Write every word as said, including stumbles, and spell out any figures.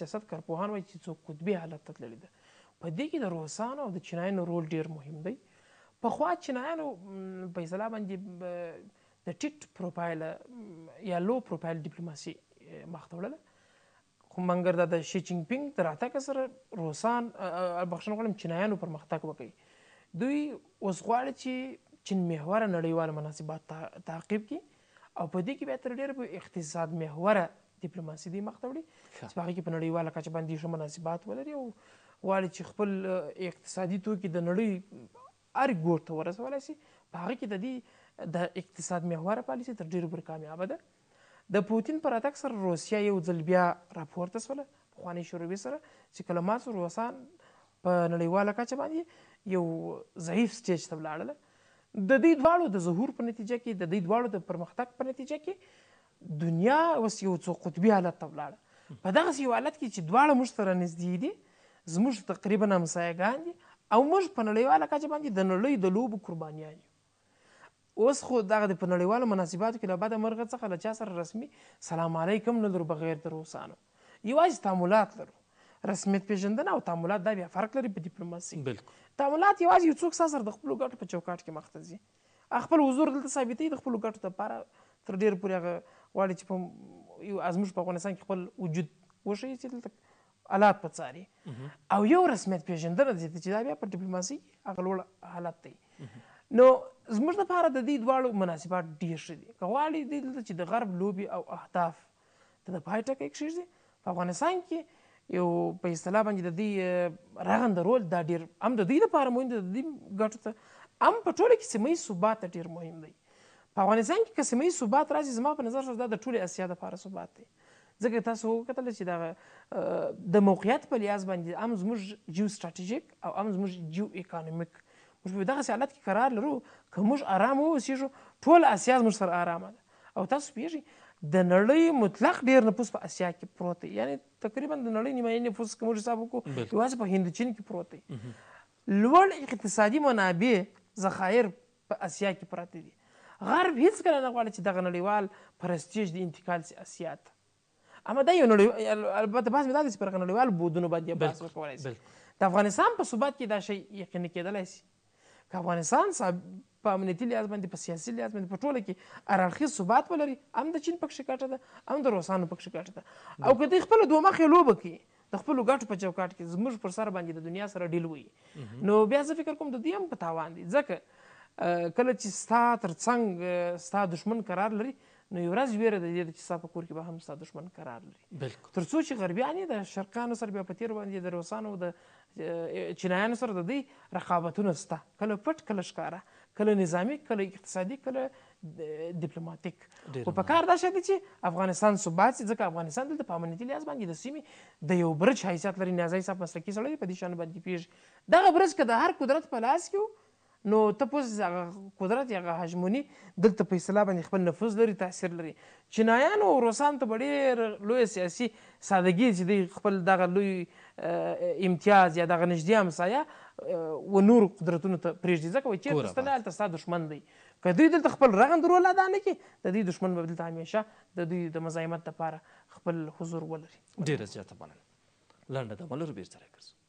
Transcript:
سیاست کارپوهان وایي چې څو قطبي حالت ته تللې ده. په دې کې د روسانو او د چینایانو رول ډېر مهم دی. پخوا چینایانو په اصطلاح باندې د ټیټ پروفایل یا لو پروفایل ډیپلوماسي مخته وړله، خو مګر دا د شي جین پینګ تر راتګ سره روسان بخښنه غواړم چینایانو پرمختګ وکړي. دوی اوس غواړي چې چین محوره نړیواله مناسبات تعقیب کړي او په دې کې بیا تر ډېره په اقتصاد محوره ډیپلوماسي دوی مخته وړي چې په هغې کې په نړیواله کچه باندې ښه مناسبات ولري او غواړي چې خپل اقتصادي توکي د نړۍ هر ګوټ ته ورسولی شي. په هغه کې د دې د اقتصاد محوره پالیسي تر ډېرو پورې کامیابه ده. د پوتین په راتګ سره روسیه یو ځل بیا راپورته سوله پخوانۍ شوروي سره چې کله مات شو روسان په نړیواله کچه باندې یو ضعیف سټیج ته ولاړله. د دې دواړو د ظهور په نتیجه کې د دې دواړو د پرمختګ په نتیجه کې دنیا اوس یو څو قطبي حالت ته ولاړه. په دغسې یو حالت کې چې دواړه موږ سره نږدې دي، زموږ تقریبا همسایګان دي او موږ په نړیواله کچه باندې د نړۍ د لوبو قربانیان یو. اوس خو دغه د په نړیوالو مناسباتو کې له بده مرغه څخه له چا سره رسمي سلام علیکم نه لرو بغیر د روسانو، یوازې تعاملات لرو. رسمیت پېژندنه او تعاملات دا بیا فرق لري په ډیپلوماسي. تعاملات یوازې یو څوک ستا سره د خپلو ګټو په چوکاټ کې مخ ته ځي، خپل حضور دلته ثابتوي د خپلو ګټو دپاره، تر ډېره پورې هغه غواړي چې په زموږ په افغانستان کې خپل وجود وښیي چې دلته حالات په څاري. او یو رسمیت پېژندنه چې دا بیا په ډیپلوماسي هغه لوړ حالت دی. نو زموږ لپاره د دې دواړو مناسبات ډېر ښه دي. که غواړي دوی دلته چې د غرب لوبې او اهداف ته د پای ټکی کښېږدي، په افغانستان کې یو په اصطلاح باندې د دوی رغنده رول دا ډېر هم د دوی لپاره مهم دی، د دوی ګټو ته هم په ټوله کې سیمه ییز ثبات ته ډېر مهم دی. په افغانستان کې که سیمه ییز ثبات راشي، زما په نظر دا د ټولې اسیا دپاره ثبات دی. ځکه تاسو وکتل چې دغه د موقعیت په لحاظ باندې هم زموږ جیو سټراټیژیک او هم زموږ جیو اکانومیک موږ په دغسې حالت کې قرار لرو. که موږ ارام واوسېږو ټول اسیا زموږ سره ارامه ده. او تاسو پوهېږئ د نړۍ مطلق ډېر نفوس په اسیا کې پروت دی، یعنې تقریبا د نړۍ نیمایي نفوس که موږ حساب وکړو یوازې په هندوچین کې پروت دی. لوړ اقتصادي منابع ذخایر په اسیا کې پراته دي. غرب هېڅکله نه غواړي چې دغه نړیوال پرستیج د انتقال سي اسیا ته. اما دا یو نړۍ البته بحث مې دا دی چې پر هغه نړیوالو بودونو باندې بحث وکولی شي. د افغانستان په ثبات کې دا شی یقیني کېدلی شي. که افغانستان په امنیتي لحاظ باندې په سیاسي لحاظ باندې په ټوله کې هررخیز ثبات ولري، هم د چین پکښې ګټه ده هم د روسانو پکښې ګټه ده. او که دوی خپله دوه مخې لوبه کوي د خپلو ګټو په چوکاټ کې زموږ پر سر باندې د دنیا سره ډیل وي، نو بیا زه فکر کوم د دوی هم په تاوان دي. ځکه کله چې ستا تر څنګ ستا دښمن قرار لري، نو یو ورځ ویره د دې چې ستا په کور کې به هم ستا دښمن قرار لري. تر څو چې غربیان یې د شرقیانو سره بیا په تېر باندې د روسانو د چینایانو سره د دوی رقابتونه شته، کله پټ کله ښکاره، کله نظامي کله اقتصادي کله ډیپلوماتیک. خو په کار دا شی دی چې افغانستان ثبات شي، ځکه افغانستان دلته په امنیتي لحاظ باندې د سیمې د یو برج حیثیت لري. نیازی صاحب مسلکي سړی په دې شیانو باندې پوهېږي. دغه برج که د هر قدرت په لاس کې و، نو ته پوه هغه قدرت یا هغه هژموني دلته په اصطلاح باندې خپل نفوذ لري، تاثیر لري. چینایانو او روسانو ته به ډېر لویه سیاسي سادګي چې دوی خپل دغه لوی امتیاز یا دغه نږدې همسایه و نورو قدرتونو ته پرېږدي، ځکه وایي چېرته ستنه هلته ستا دښمن دی. که دوی دلته خپل رغند رول ادا نه کړي، د دوی دښمن به دلته همیشه د دوی د مزاحمت لپاره خپل حضور ولري. ډېره زیاته مننه. لنډه دمه لرو، بېرته راګرځو.